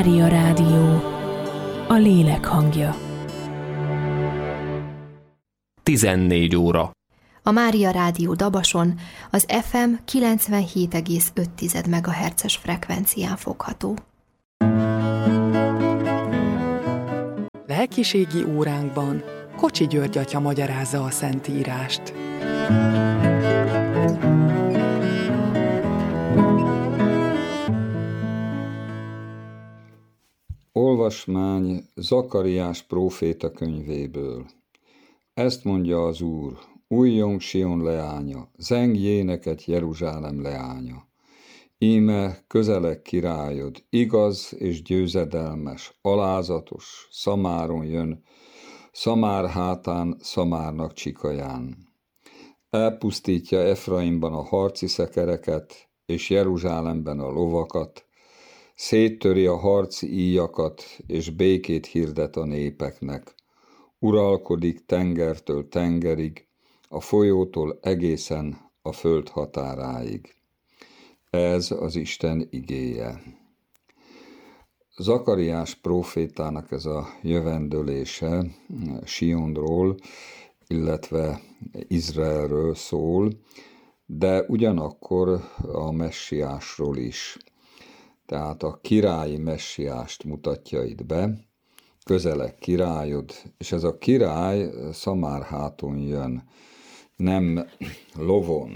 Mária Rádió, a lélek hangja. 14 óra. A Mária Rádió Dabason az FM 97,5 MHz-es frekvencián fogható. Lelkiségi óránkban Kocsi György atya magyarázza a Szentírást. Olvasmány Zakariás próféta könyvéből. Ezt mondja az Úr: újjong Sion leánya, zengj éneket Jeruzsálem leánya. Íme közeleg királyod, igaz és győzedelmes, alázatos, Szamáron jön, Szamár hátán, Szamárnak csikaján. Elpusztítja Efraimban a harci szekereket, és Jeruzsálemben a lovakat, széttöri a harci íjakat, és békét hirdet a népeknek. Uralkodik tengertől tengerig, a folyótól egészen a föld határáig. Ez az Isten igéje. Zakariás prófétának ez a jövendölése Sionról, illetve Izraelről szól, de ugyanakkor a messiásról is. Tehát a királyi messiást mutatja itt be, közeleg királyod, és ez a király Szamárháton jön, nem lovon,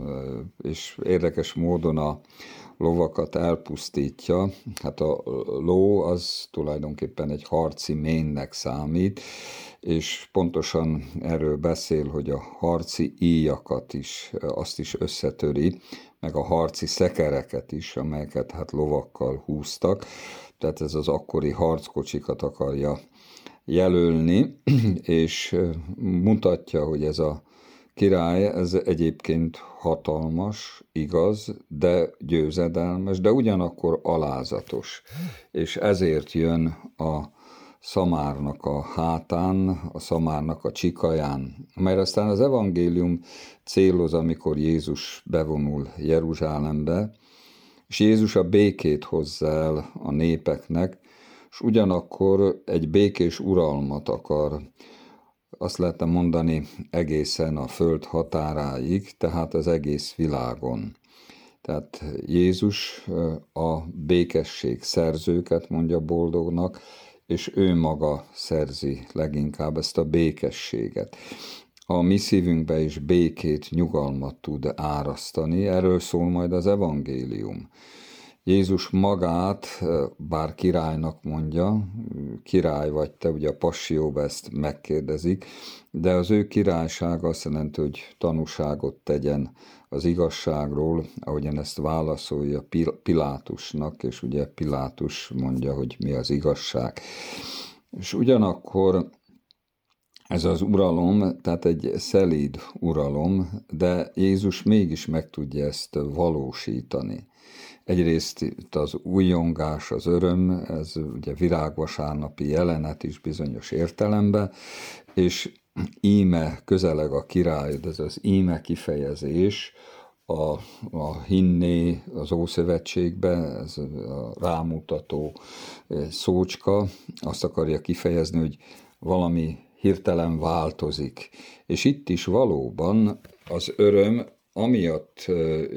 és érdekes módon a lovakat elpusztítja. Hát a ló az tulajdonképpen egy harci ménnek számít, és pontosan erről beszél, hogy a harci íjakat is, azt is összetöri, meg a harci szekereket is, amelyeket hát lovakkal húztak, tehát ez az akkori harckocsikat akarja jelölni, és mutatja, hogy ez a király, ez egyébként hatalmas, igaz, de győzedelmes, de ugyanakkor alázatos, és ezért jön a Szamárnak a hátán, a Szamárnak a csikaján, amelyre aztán az evangélium céloz, amikor Jézus bevonul Jeruzsálembe, és Jézus a békét hozza el a népeknek, és ugyanakkor egy békés uralmat akar, azt lehetne mondani, egészen a föld határáig, tehát az egész világon. Tehát Jézus a békesség szerzőket mondja boldognak, és ő maga szerzi leginkább ezt a békességet. A mi szívünkbe is békét, nyugalmat tud árasztani, erről szól majd az evangélium. Jézus magát, bár királynak mondja, király vagy te, ugye a Passió ezt megkérdezik, de az ő királysága azt jelenti, hogy tanúságot tegyen az igazságról, ahogyan ezt válaszolja Pilátusnak, és ugye Pilátus mondja, hogy mi az igazság. És ugyanakkor ez az uralom, tehát egy szelíd uralom, de Jézus mégis meg tudja ezt valósítani. Egyrészt itt az újongás, az öröm, ez ugye virágvasárnapi jelenet is bizonyos értelemben, és íme közeleg a királyod, ez az íme kifejezés, a hinné az Ószövetségben, ez a rámutató szócska, azt akarja kifejezni, hogy valami hirtelen változik. És itt is valóban az öröm amiatt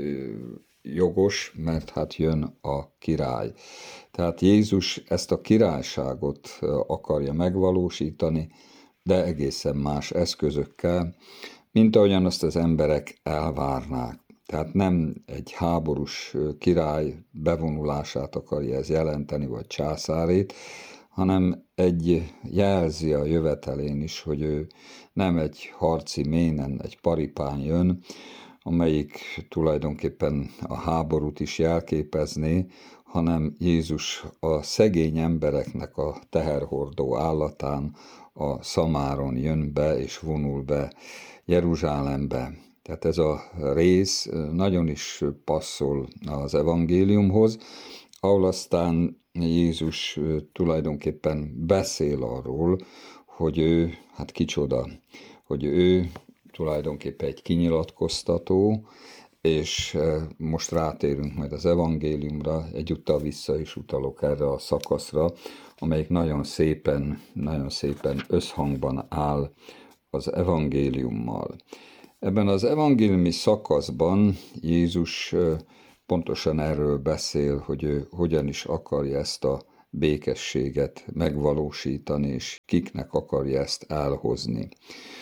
jogos, mert hát jön a király. Tehát Jézus ezt a királyságot akarja megvalósítani, de egészen más eszközökkel, mint ahogyan azt az emberek elvárnák. Tehát nem egy háborús király bevonulását akarja ez jelenteni, vagy császárét, hanem jelzi a jövetelén is, hogy ő nem egy harci ménen, egy paripán jön, amelyik tulajdonképpen a háborút is jelképezné, hanem Jézus a szegény embereknek a teherhordó állatán, a Szamáron jön be és vonul be Jeruzsálembe. Tehát ez a rész nagyon is passzol az evangéliumhoz, ahol aztán Jézus tulajdonképpen beszél arról, hogy ő, hát kicsoda, hogy ő tulajdonképpen egy kinyilatkoztató, és most rátérünk majd az evangéliumra, egyúttal vissza is utalok erre a szakaszra, amelyik nagyon szépen összhangban áll az evangéliummal. Ebben az evangéliumi szakaszban Jézus pontosan erről beszél, hogy ő hogyan is akarja ezt a békességet megvalósítani, és kiknek akarja ezt elhozni.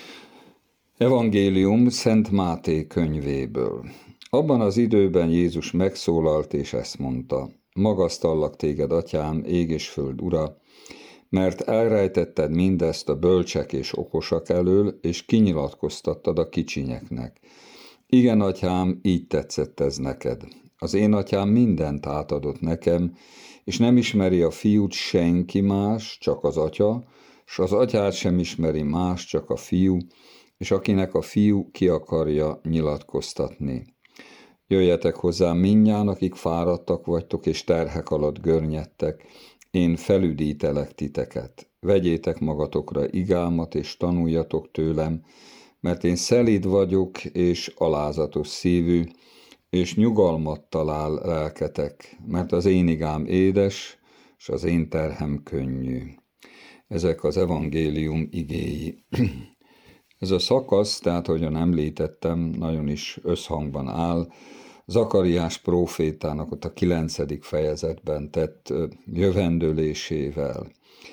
Evangélium Szent Máté könyvéből. Abban az időben Jézus megszólalt, és ezt mondta: magasztallak téged, atyám, ég és föld ura, mert elrejtetted mindezt a bölcsek és okosak elől, és kinyilatkoztattad a kicsinyeknek. Igen, atyám, így tetszett ez neked. Az én atyám mindent átadott nekem, és nem ismeri a fiút senki más, csak az atya, s az atyát sem ismeri más, csak a fiú, és akinek a fiú ki akarja nyilatkoztatni. Jöjjetek hozzám mindnyájan, akik fáradtak vagytok, és terhek alatt görnyedtek, én felüdítelek titeket. Vegyétek magatokra igámat, és tanuljatok tőlem, mert én szelíd vagyok, és alázatos szívű, és nyugalmat talál lelketek, mert az én igám édes, és az én terhem könnyű. Ezek az evangélium igéi. Ez a szakasz, tehát ahogyan említettem, nagyon is összhangban áll Zakariás prófétának ott a 9. fejezetben tett jövendőlésével.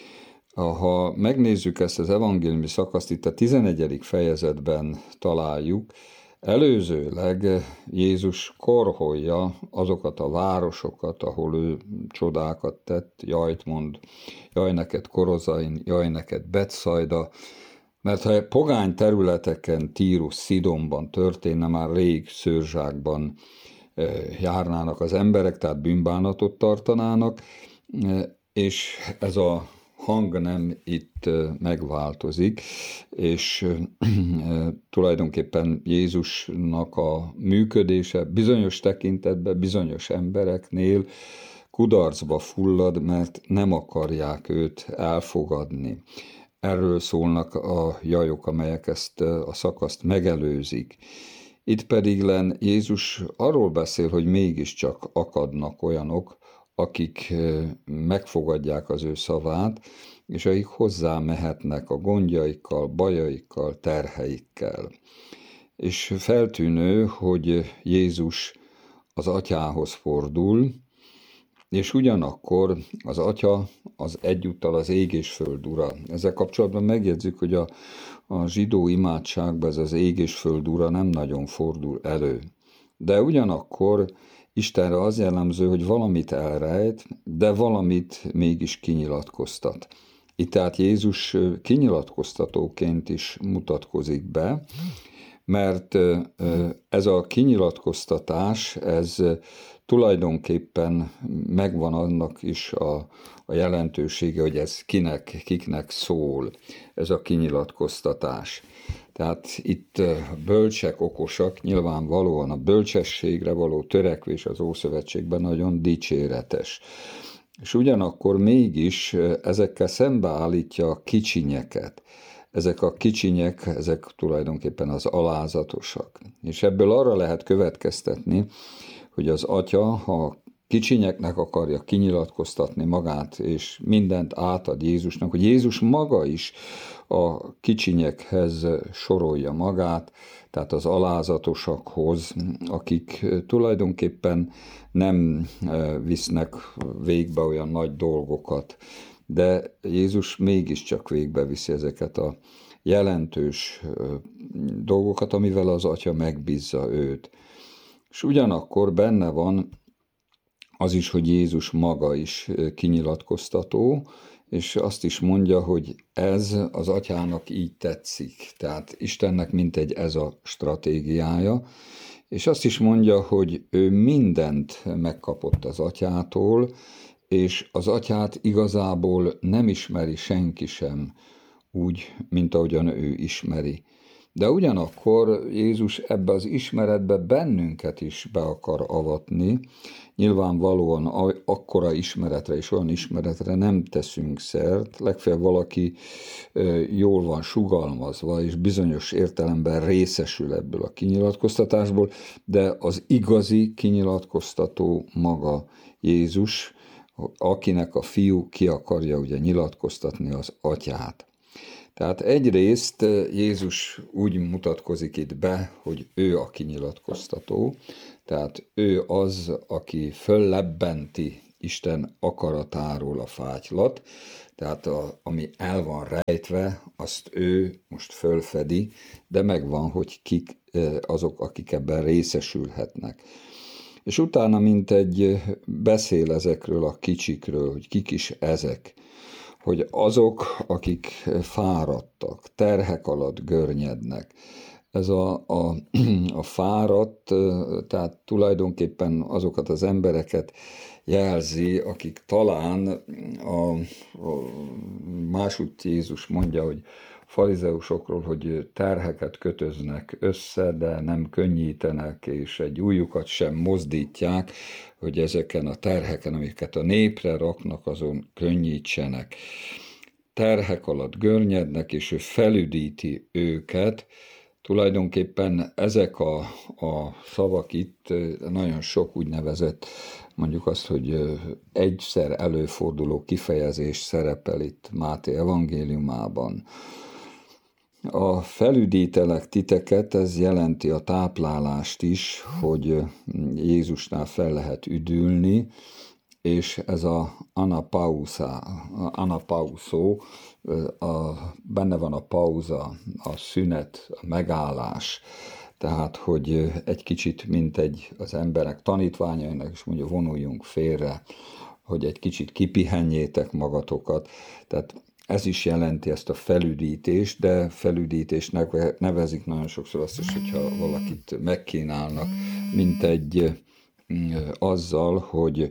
Ha megnézzük ezt az evangéliumi szakaszt, itt a 11. fejezetben találjuk, előzőleg Jézus korholja azokat a városokat, ahol ő csodákat tett, jajt mond, jaj neked Korozain, jaj neked Betszajda, mert ha pogány területeken, Tírus, Szidonban történne, már rég szőrzsákban járnának az emberek, tehát bűnbánatot tartanának, és ez a hang nem itt megváltozik, és tulajdonképpen Jézusnak a működése bizonyos tekintetben, bizonyos embereknél kudarcba fullad, mert nem akarják őt elfogadni. Erről szólnak a jajok, amelyek ezt a szakaszt megelőzik. Itt pedig Jézus arról beszél, hogy mégiscsak akadnak olyanok, akik megfogadják az ő szavát, és akik hozzá mehetnek a gondjaikkal, bajaikkal, terheikkel. És feltűnő, hogy Jézus az atyához fordul, és ugyanakkor az atya az egyúttal az ég és föld ura. Ezzel kapcsolatban megjegyzzük, hogy a zsidó imádságban ez az ég és föld ura nem nagyon fordul elő. De ugyanakkor Istenre az jellemző, hogy valamit elrejt, de valamit mégis kinyilatkoztat. Itt tehát Jézus kinyilatkoztatóként is mutatkozik be, mert ez a kinyilatkoztatás, ez tulajdonképpen megvan annak is a jelentősége, hogy ez kiknek szól, ez a kinyilatkoztatás. Tehát itt bölcsek, okosak, nyilvánvalóan a bölcsességre való törekvés az Ószövetségben nagyon dicséretes. És ugyanakkor mégis ezekkel szembeállítja a kicsinyeket. Ezek a kicsinyek, ezek tulajdonképpen az alázatosak. És ebből arra lehet következtetni, hogy az atya, ha kicsinyeknek akarja kinyilatkoztatni magát, és mindent átad Jézusnak, hogy Jézus maga is a kicsinyekhez sorolja magát, tehát az alázatosakhoz, akik tulajdonképpen nem visznek végbe olyan nagy dolgokat, de Jézus mégiscsak végbeviszi ezeket a jelentős dolgokat, amivel az atya megbízza őt. És ugyanakkor benne van az is, hogy Jézus maga is kinyilatkoztató, és azt is mondja, hogy ez az atyának így tetszik. Tehát Istennek mintegy ez a stratégiája, és azt is mondja, hogy ő mindent megkapott az atyától, és az atyát igazából nem ismeri senki sem úgy, mint ahogyan ő ismeri. De ugyanakkor Jézus ebbe az ismeretbe bennünket is be akar avatni. Nyilvánvalóan akkora ismeretre és olyan ismeretre nem teszünk szert, legfeljebb valaki jól van sugalmazva, és bizonyos értelemben részesül ebből a kinyilatkoztatásból, de az igazi kinyilatkoztató maga Jézus, akinek a fiú ki akarja ugye nyilatkoztatni az atyát. Tehát egyrészt Jézus úgy mutatkozik itt be, hogy ő a kinyilatkoztató, tehát ő az, aki föllebbenti Isten akaratáról a fátylat, tehát ami el van rejtve, azt ő most fölfedi, de megvan, hogy kik azok, akik ebben részesülhetnek. És utána mintegy beszél ezekről a kicsikről, hogy kik is ezek, hogy azok, akik fáradtak, terhek alatt görnyednek. Ez a fáradt, tehát tulajdonképpen azokat az embereket jelzi, akik talán a második Jézus mondja, hogy farizeusokról, hogy terheket kötöznek össze, de nem könnyítenek, és egy ujjukat sem mozdítják, hogy ezeken a terheken, amiket a népre raknak, azon könnyítsenek. Terhek alatt görnyednek, és ő felüdíti őket. Tulajdonképpen ezek a szavak itt nagyon sok úgynevezett, mondjuk azt, hogy egyszer előforduló kifejezés szerepel itt Máté evangéliumában. A felüdítelek titeket, ez jelenti a táplálást is, hogy Jézusnál fel lehet üdülni, és ez a anapausó, benne van a pauza, a szünet, a megállás, tehát, hogy egy kicsit, mint az emberek tanítványainak is mondja, vonuljunk félre, hogy egy kicsit kipihenjétek magatokat, tehát ez is jelenti ezt a felüdítést, de felüdítésnek nevezik nagyon sokszor azt is, hogyha valakit megkínálnak, mint egy azzal, hogy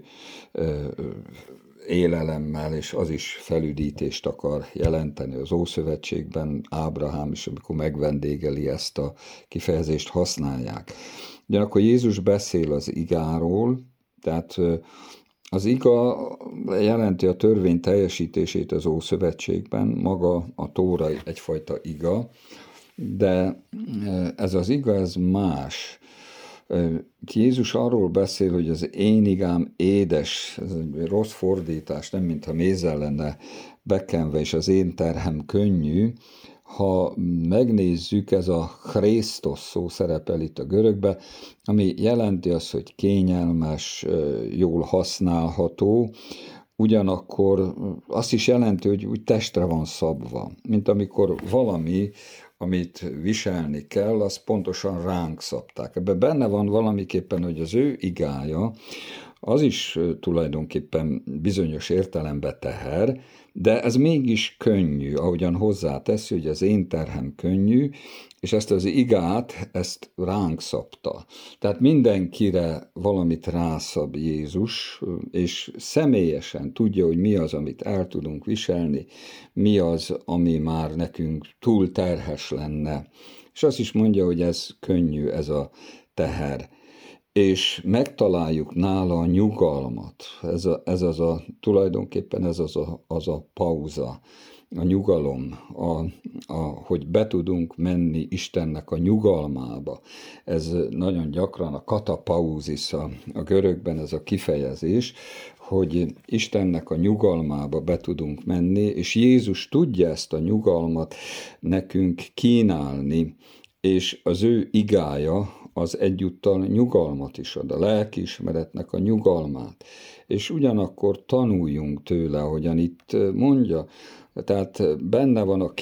élelemmel, és az is felüdítést akar jelenteni. Az Ószövetségben Ábrahám is, amikor megvendégeli, ezt a kifejezést használják. Ugyanakkor Jézus beszél az igáról, tehát az iga jelenti a törvény teljesítését az Ószövetségben, maga a Tóra egyfajta iga, de ez az iga, ez más. Jézus arról beszél, hogy az én igám édes, ez egy rossz fordítás, nem mintha mézzel lenne bekenve, és az én terhem könnyű. Ha megnézzük, ez a Christos szó szerepel itt a görögbe, ami jelenti azt, hogy kényelmes, jól használható, ugyanakkor azt is jelenti, hogy úgy testre van szabva, mint amikor valami, amit viselni kell, azt pontosan ránk szabták. Ebben benne van valamiképpen, hogy az ő igája, az is tulajdonképpen bizonyos értelemben teher, de ez mégis könnyű, ahogyan hozzáteszi, hogy az én terhem könnyű, és ezt az igát, ezt ránk szabta. Tehát mindenkire valamit rászab Jézus, és személyesen tudja, hogy mi az, amit el tudunk viselni, mi az, ami már nekünk túl terhes lenne. És azt is mondja, hogy ez könnyű, ez a teher. És megtaláljuk nála a nyugalmat. Tulajdonképpen ez az a pauza, a nyugalom, hogy be tudunk menni Istennek a nyugalmába. Ez nagyon gyakran a katapauzis a görögben ez a kifejezés, hogy Istennek a nyugalmába be tudunk menni, és Jézus tudja ezt a nyugalmat nekünk kínálni, és az ő igája az egyúttal nyugalmat is ad, a lelkiismeretnek a nyugalmát. És ugyanakkor tanuljunk tőle, ahogyan itt mondja, tehát benne van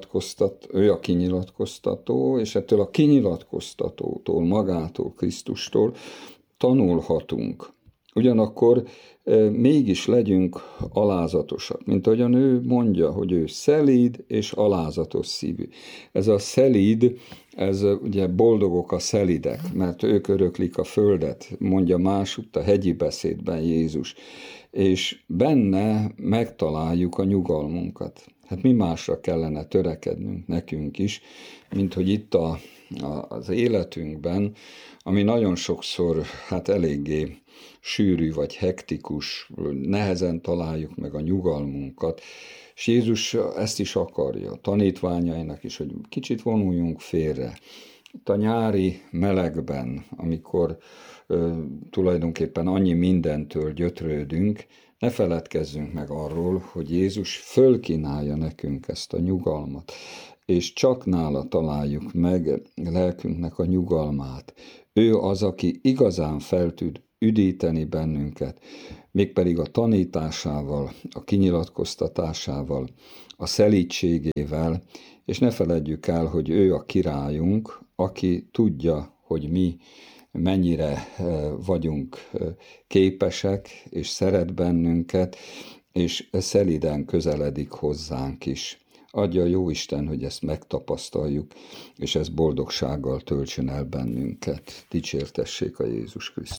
ő a kinyilatkoztató, és ettől a kinyilatkoztatótól, magától, Krisztustól tanulhatunk. Ugyanakkor mégis legyünk alázatosak, mint ahogyan ő mondja, hogy ő szelíd és alázatos szívű. Ez a szelíd, ez ugye boldogok a szelidek, mert ők öröklik a földet, mondja másutt a hegyi beszédben Jézus, és benne megtaláljuk a nyugalmunkat. Hát mi másra kellene törekednünk nekünk is, mint hogy itt az életünkben, ami nagyon sokszor hát eléggé sűrű vagy hektikus, nehezen találjuk meg a nyugalmunkat, és Jézus ezt is akarja, tanítványainak is, hogy kicsit vonuljunk félre. Itt a nyári melegben, amikor tulajdonképpen annyi mindentől gyötrődünk, ne feledkezzünk meg arról, hogy Jézus fölkínálja nekünk ezt a nyugalmat, és csak nála találjuk meg lelkünknek a nyugalmát. Ő az, aki igazán fel tud üdíteni bennünket, mégpedig a tanításával, a kinyilatkoztatásával, a szelídségével, és ne feledjük el, hogy ő a királyunk, aki tudja, hogy mi mennyire vagyunk képesek, és szeret bennünket, és szelíden közeledik hozzánk is. Adja Jóisten, hogy ezt megtapasztaljuk, és ez boldogsággal töltsön el bennünket. Dicsértessék a Jézus Krisztus.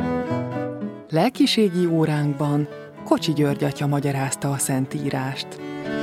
Lelkiségi óránkban Kocsi György atya magyarázta a Szentírást.